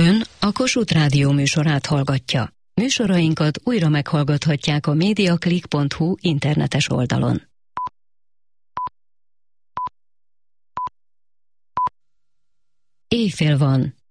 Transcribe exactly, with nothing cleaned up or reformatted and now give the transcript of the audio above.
Ön a Kossuth Rádió műsorát hallgatja. Műsorainkat újra meghallgathatják a mediaclick pont hu internetes oldalon. Éjfél van.